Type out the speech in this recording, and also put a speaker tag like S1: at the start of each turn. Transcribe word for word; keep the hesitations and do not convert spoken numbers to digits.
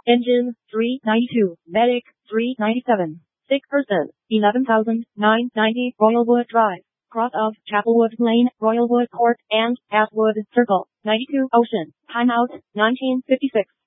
S1: Engine, three ninety-two. Medic, three ninety-seven. Sick person, eleven thousand nine hundred ninety. Royalwood Drive, cross of Chapelwood Lane, Royalwood Court, and Atwood Circle, ninety-two Ocean. Timeout, nineteen fifty-six.